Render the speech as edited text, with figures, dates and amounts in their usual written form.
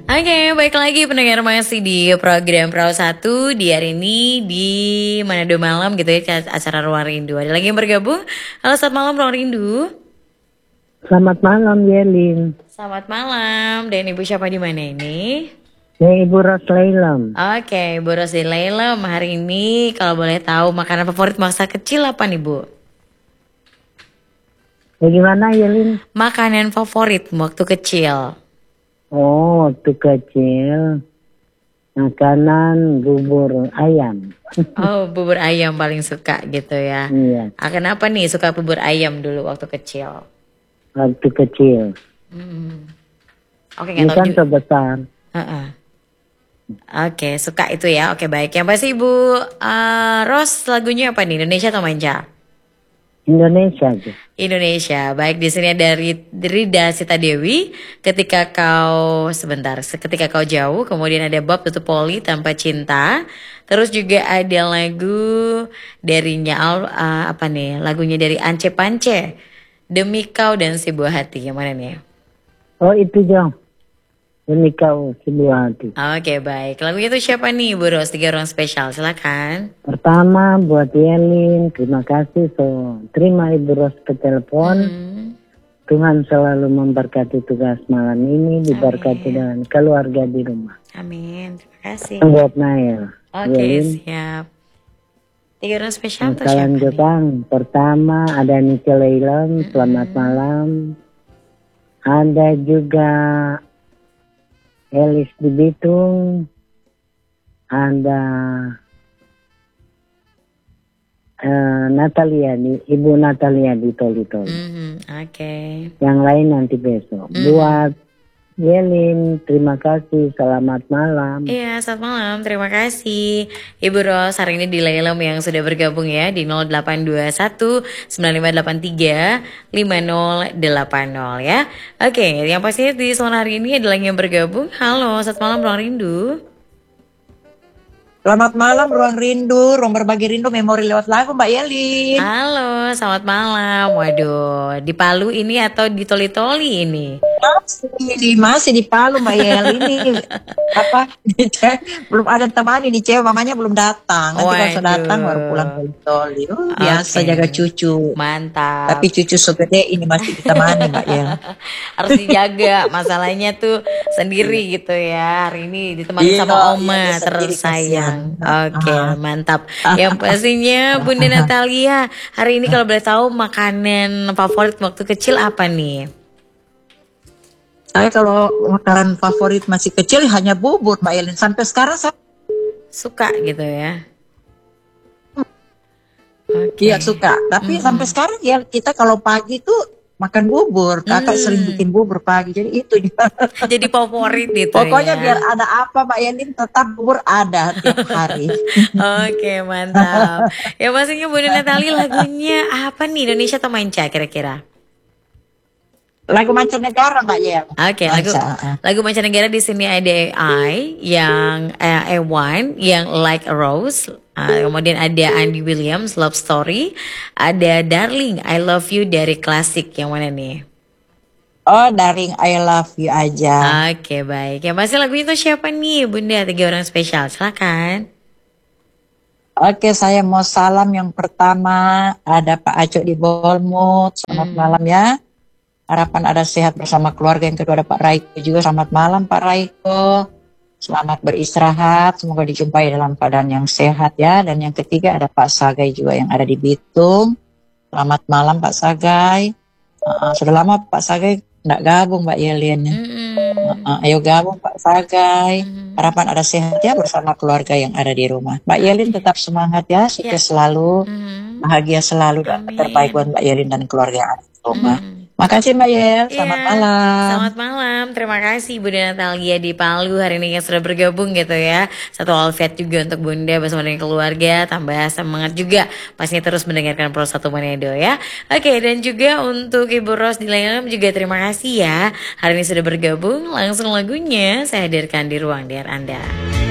Oke, baik lagi pendengar masih di program Perahu Satu di hari ini di Manado Malam gitu ya, acara Ruang Rindu. Ada lagi yang bergabung? Halo, selamat malam Ruang Rindu. Selamat malam, Yelin. Selamat malam. Dan Ibu siapa di mana ini? Ya, Ibu Roslailem. Oke, Ibu Ros di Lailem. Hari ini kalau boleh tahu makanan favorit masa kecil apa nih, Bu? Bagaimana, Yelin? Makanan favorit waktu kecil. Oh, waktu kecil makanan bubur ayam. Oh, bubur ayam paling suka gitu ya. Iya, Kenapa nih suka bubur ayam dulu waktu kecil? waktu kecil. Oke, Ini nggak tahu kan juga. sebesar. Oke, suka itu ya. Oke, baik. Yang pasti Ibu Ros lagunya apa nih? Indonesia atau manca? Indonesia aja. Indonesia. Baik, di sini ada Rida Sita Dewi. Ketika kau jauh. Kemudian ada Bob Tutup Poli Tanpa Cinta. Terus juga ada lagu apa nih? Lagunya dari Ance Pance. Demi Kau dan Si Buah Hati. Yang mana nih? Oh, itu dong. Demi Kau Sebuah Hati. Oke, baik. Lagunya itu siapa nih, Bu Ros? 3 orang spesial. Silakan. Pertama buat Yelin, terima kasih. Terima Ibu Ros ke telepon. Tuhan selalu memberkati tugas malam ini, diberkati dengan keluarga di rumah. Amin. Terima kasih. Buat Nail. Oke, Yelin. siap. 3 orang spesial tuh Salam siapa nih? Jepang. Pertama ada Nike Leilem, selamat malam. Ada juga Elis di Bitung. Ada Ibu Natalia di Toli-Toli. Oke. Yang lain nanti besok. Buat Yelin, terima kasih. Selamat malam. Iya, selamat malam. Terima kasih Ibu Ros hari ini di Lailem yang sudah bergabung ya di 0821 9583 5080 ya. Oke, yang pasti di sore hari ini ada lagi yang bergabung. Halo, selamat malam Ruang Rindu. Selamat malam Ruang Rindu, ruang berbagi rindu, memori lewat lagu Mbak Yelin. Halo, selamat malam. Waduh, di Palu ini atau di Toli-Toli ini? Masih di Palu Mbak Yelin ini. Belum ada teman ini cewek, mamanya belum datang. Nanti kalau sudah datang baru pulang ke Toli. Biasa jaga cucu. Mantap. Tapi cucu segede ini masih ditemani Mbak Yel. Harus dijaga, masalahnya tuh sendiri gitu ya. Hari ini ditemani sama Oma tersayang. Oke, mantap. Yang pastinya Bunda Natalia, hari ini kalau boleh tahu makanan favorit waktu kecil apa nih? Saya kalau makanan favorit masih kecil hanya bubur Mbak Yelin. Sampai sekarang saya suka gitu ya. Iya suka. Tapi sampai sekarang ya kita kalau pagi tuh makan bubur. Kakak sering bikin bubur pagi. Jadi itu jadi favorit gitu. Pokoknya ya. biar ada apa Mbak Yelin tetap bubur ada tiap hari. Oke, mantap. Ya pastinya Bunda Natalia lagunya apa nih? Indonesia atau manca kira-kira? Lagu mancanegara Mbak Yel. Oke, lagu mancanegara di sini ada AI yang A1 yang Like a Rose. Kemudian ada Andy Williams Love Story, ada Darling I Love You dari klasik. Yang mana nih? Oh, Darling I Love You aja. Oke, baik. Yang pasti lagu itu siapa nih Bunda? 3 orang spesial, silakan. Oke, saya mau salam yang pertama ada Pak Aco di Bolmut. Selamat malam ya. Harapan ada sehat bersama keluarga. Yang kedua ada Pak Raiko juga. Selamat malam Pak Raiko. Selamat beristirahat. Semoga dijumpai dalam keadaan yang sehat ya. Dan yang ketiga ada Pak Sagai juga yang ada di Bitung. Selamat malam Pak Sagai. Sudah lama Pak Sagai tidak gabung Mbak Yelin. Ayo gabung Pak Sagai. Harapan ada sehat ya bersama keluarga yang ada di rumah. Mbak Yelin tetap semangat ya. Sukses selalu. Bahagia selalu. Dan terbaik buat Mbak Yelin dan keluarga yang ada di rumah. Makasih Mbak Yel, selamat malam. Selamat malam, terima kasih Bunda Natalia di Palu hari ini yang sudah bergabung gitu ya. Satu alfabet juga untuk Bunda bersama dengan keluarga, tambah semangat juga pastinya terus mendengarkan Pro 1 Manado ya. Oke, dan juga untuk Ibu Ros di Lailem juga terima kasih ya. Hari ini sudah bergabung, langsung lagunya saya hadirkan di ruang DR Anda.